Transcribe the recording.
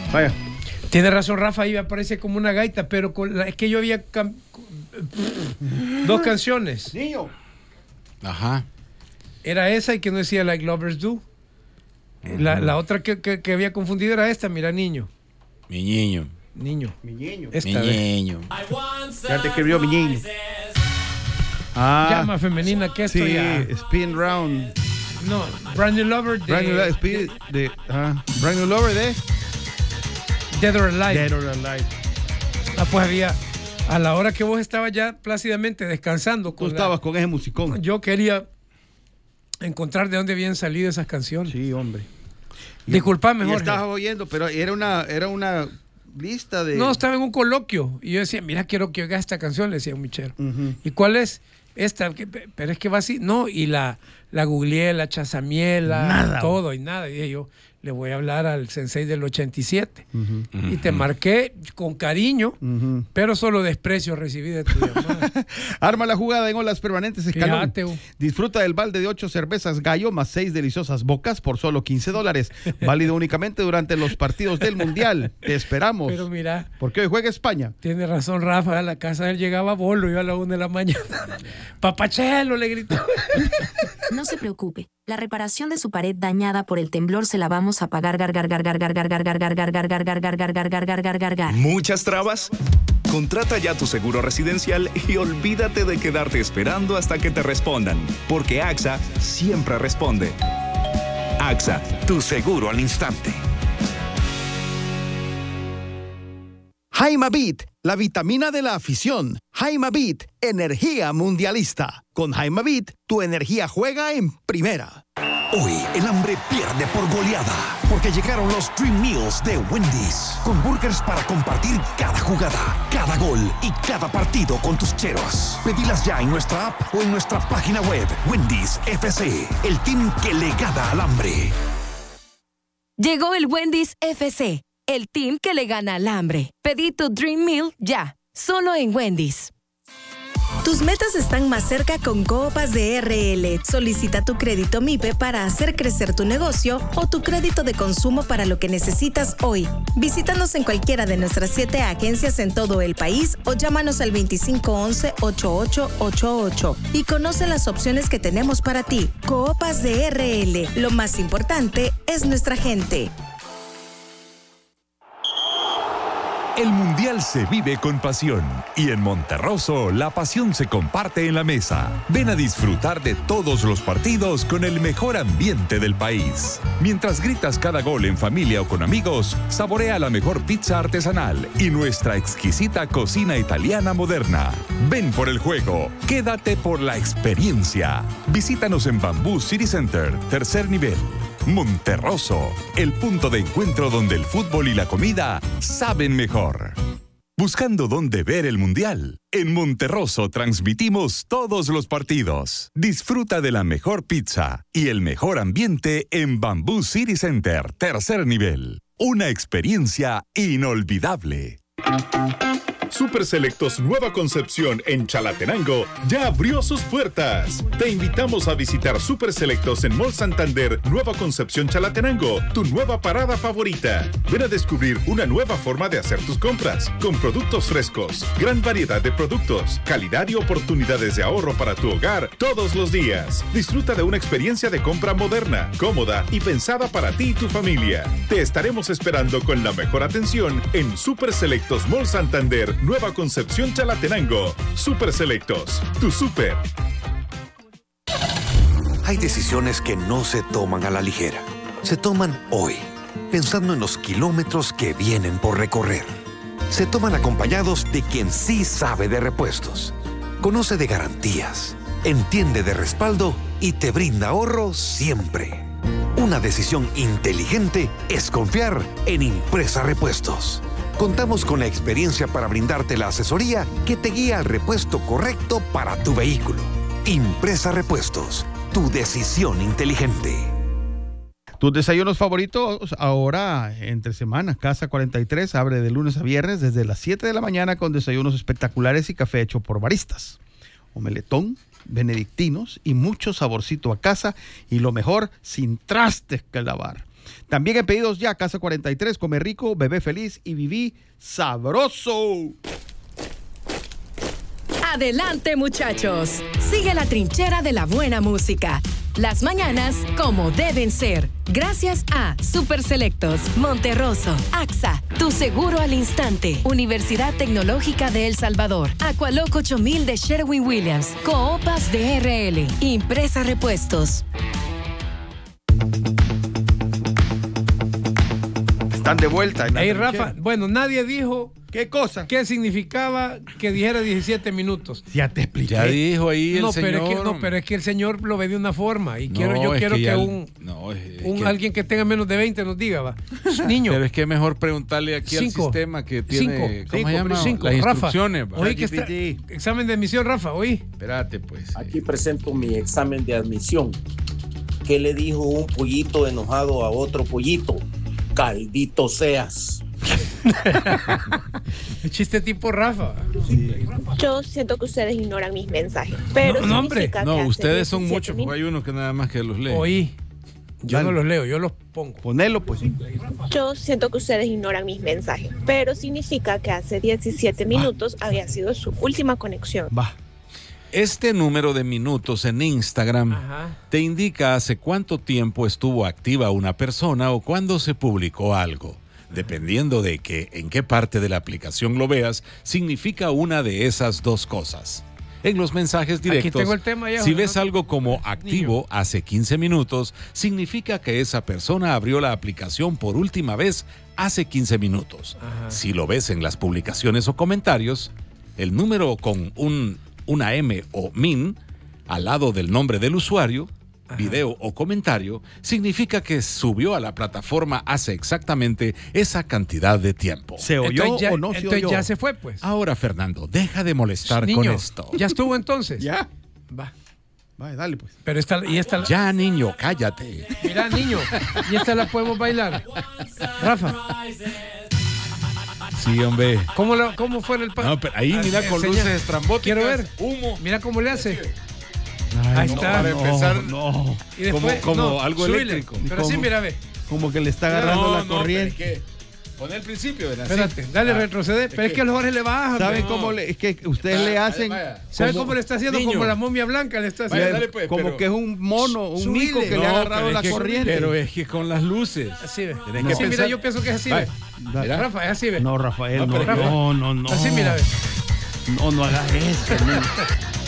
Vaya. Tiene razón, Rafa, ahí aparece como una gaita, pero es que yo había dos canciones. Niño. Ajá. Era esa y que no decía Like Lovers Do. La otra que había confundido era esta, mira, niño. Mi niño. Niño. Mi niño. Esta, Mi niño. Ya te escribió mi niño. Ya más femenina que esto, sí, ya. Spin Round. No, Brand New Lover de... Brand New Lover de Dead or Alive. Dead or Alive. Pues había... A la hora que vos estabas ya plácidamente descansando. Tú estabas con ese musicón. Yo quería encontrar de dónde habían salido esas canciones. Sí, hombre. Disculpame, Jorge. Estabas oyendo, pero era una lista de... No, estaba en un coloquio. Y yo decía, mira, quiero que oiga esta canción, le decía un michero. Uh-huh. ¿Y cuál es? Esta. Pero es que va así. No, y la googleé, la chazamiela, nada, todo y nada. Y dije yo, le voy a hablar al sensei del 87. Uh-huh. Y te marqué con cariño, uh-huh, pero solo desprecio recibí de tu llamada. Arma la jugada en Olas Permanentes Escalón. Fíjate. Disfruta del balde de 8 cervezas Gallo más 6 deliciosas bocas por solo $15. Válido únicamente durante los partidos del Mundial. Te esperamos. Pero mira, porque hoy juega España. Tiene razón, Rafa. A la casa de él llegaba Bolo, iba a la 1 de la mañana. Papachelo, le gritó. No se preocupe. La reparación de su pared dañada por el temblor se la vamos a pagar. ¿Muchas trabas? Contrata ya tu seguro residencial y olvídate de quedarte esperando hasta que te respondan, porque AXA siempre responde. AXA, tu seguro al instante. Jaimavit, la vitamina de la afición. Jaimavit, energía mundialista. Con Jaimavit, tu energía juega en primera. Hoy el hambre pierde por goleada, porque llegaron los Dream Meals de Wendy's, con burgers para compartir cada jugada, cada gol y cada partido con tus cheros. Pedilas ya en nuestra app o en nuestra página web. Wendy's FC, el team que le gana al hambre. Llegó el Wendy's FC, el team que le gana al hambre. Pedí tu Dream Meal ya, solo en Wendy's. Tus metas están más cerca con Cohopas de RL. Solicita tu crédito MIPE para hacer crecer tu negocio o tu crédito de consumo para lo que necesitas hoy. Visítanos en cualquiera de nuestras 7 agencias en todo el país o llámanos al 2511-8888 y conoce las opciones que tenemos para ti. Cohopas de RL. Lo más importante es nuestra gente. El Mundial se vive con pasión y en Monterroso la pasión se comparte en la mesa. Ven a disfrutar de todos los partidos con el mejor ambiente del país. Mientras gritas cada gol en familia o con amigos, saborea la mejor pizza artesanal y nuestra exquisita cocina italiana moderna. Ven por el juego, quédate por la experiencia. Visítanos en Bamboo City Center, tercer nivel. Monterroso, el punto de encuentro donde el fútbol y la comida saben mejor. Buscando dónde ver el Mundial. En Monterroso transmitimos todos los partidos. Disfruta de la mejor pizza y el mejor ambiente en Bamboo City Center, tercer nivel. Una experiencia inolvidable. Super Selectos Nueva Concepción en Chalatenango ya abrió sus puertas. Te invitamos a visitar Super Selectos en Mall Santander, Nueva Concepción Chalatenango, tu nueva parada favorita. Ven a descubrir una nueva forma de hacer tus compras, con productos frescos, gran variedad de productos, calidad y oportunidades de ahorro para tu hogar todos los días. Disfruta de una experiencia de compra moderna, cómoda y pensada para ti y tu familia. Te estaremos esperando con la mejor atención en Super Selectos Mall Santander, Nueva Concepción Chalatenango. Super Selectos, tu super. Hay decisiones que no se toman a la ligera. Se toman hoy, pensando en los kilómetros que vienen por recorrer. Se toman acompañados de quien sí sabe de repuestos, conoce de garantías, entiende de respaldo y te brinda ahorro siempre. Una decisión inteligente es confiar en Impresa Repuestos. Contamos con la experiencia para brindarte la asesoría que te guía al repuesto correcto para tu vehículo. Impresa Repuestos, tu decisión inteligente. Tus desayunos favoritos ahora entre semana. Casa 43 abre de lunes a viernes desde las 7 de la mañana con desayunos espectaculares y café hecho por baristas. Omeletón, benedictinos y mucho saborcito a casa y lo mejor, sin trastes que lavar. También en Pedidos Ya, Casa 43, come rico, bebé feliz y viví sabroso. Adelante, muchachos. Sigue la trinchera de la buena música. Las mañanas como deben ser. Gracias a Super Selectos, Monterroso, AXA, tu seguro al instante, Universidad Tecnológica de El Salvador, Aqualoc 8000 de Sherwin-Williams, Coopas de RL, Impresa Repuestos. Están de vuelta. Hey, Rafa, bueno, nadie dijo ¿qué cosa? ¿Qué significaba que dijera 17 minutos? Ya te expliqué. Ya dijo ahí el no, señor. Pero es que el señor lo ve de una forma. Y quiero que alguien que tenga menos de 20 nos diga, va. Niño. Pero es que es mejor preguntarle aquí al sistema que tiene. ¿Cómo se llama? Las instrucciones. Rafa, oí que está, examen de admisión, Rafa, oí. Espérate, pues. Aquí presento mi examen de admisión. ¿Qué le dijo un pollito enojado a otro pollito? Caldito seas. Chiste tipo Rafa. Sí. Yo siento que ustedes ignoran mis mensajes. Pero no, hombre. No, ustedes son muchos, porque hay uno que nada más que los lee. Oí. Yo no los leo, yo los pongo. Ponelo, pues. Yo siento que ustedes ignoran mis mensajes, pero significa que hace 17 minutos había sido su última conexión. Va. Este número de minutos en Instagram te indica hace cuánto tiempo estuvo activa una persona o cuándo se publicó algo. Dependiendo de en qué parte de la aplicación lo veas, significa una de esas dos cosas. En los mensajes directos, aquí tengo el tema ya, si ves algo como activo hace 15 minutos, significa que esa persona abrió la aplicación por última vez hace 15 minutos. Si lo ves en las publicaciones o comentarios, el número con una M o min al lado del nombre del usuario, video o comentario, significa que subió a la plataforma hace exactamente esa cantidad de tiempo. ¿Se oyó o no se oyó? Entonces ya se fue, pues. Ahora, Fernando, deja de molestar niño, con esto. ¿Ya estuvo entonces? Ya. Va. Vale, dale, pues. Pero esta... Ya, niño, cállate. Mira, niño, y esta la podemos bailar. Rafa. Sí, hombre. ¿Cómo fue el No, pero ahí mira con luces estrambóticas. Quiero ver. Humo. Mira cómo le hace. Ay, ahí está. Para empezar, Y después, como algo súbile, eléctrico. Pero sí, mira, ve. Como que le está agarrando la corriente. Pon el principio, ¿verdad? Espérate, dale, retrocede. Pero es que los Jorge le bajan. ¿Saben cómo es que ustedes le hacen? ¿Saben cómo le está haciendo? Niño. Como la momia blanca le está haciendo. Dale, pues, como que es un mono, un mico que le ha agarrado la corriente. Pero es que con las luces. Así ve. Sí, mira, yo pienso que es así, ve. Rafa, es así, ve. No, Rafael, no. Rafa. No. Así, mira, ve. No hagas eso.